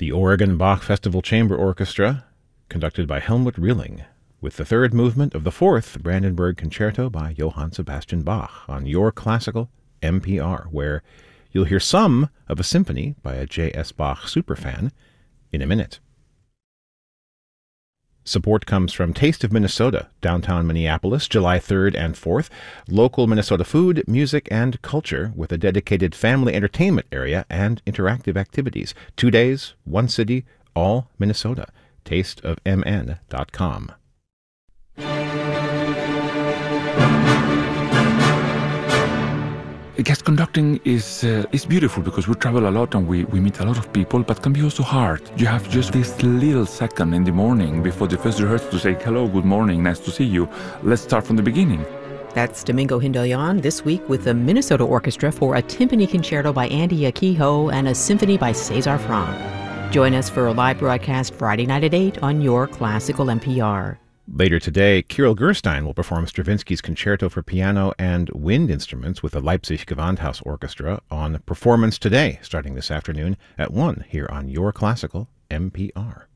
The Oregon Bach Festival Chamber Orchestra, conducted by Helmut Rilling, with the third movement of the fourth Brandenburg Concerto by Johann Sebastian Bach on Your Classical NPR, where you'll hear some of a symphony by a J.S. Bach superfan in a minute. Support comes from Taste of Minnesota, downtown Minneapolis, July 3rd and 4th. Local Minnesota food, music, and culture with a dedicated family entertainment area and interactive activities. 2 days, one city, all Minnesota. tasteofmn.com. Guest conducting is beautiful because we travel a lot and we meet a lot of people, but can be also hard. You have just this little second in the morning before the first rehearsal to say, hello, good morning, nice to see you. Let's start from the beginning. That's Domingo Hindalyan this week with the Minnesota Orchestra for a timpani concerto by Andy Akiho and a symphony by César Franck. Join us for a live broadcast Friday night at 8 on Your Classical NPR. Later today, Kirill Gerstein will perform Stravinsky's Concerto for Piano and Wind Instruments with the Leipzig Gewandhaus Orchestra on Performance Today, starting this afternoon at 1 here on Your Classical NPR.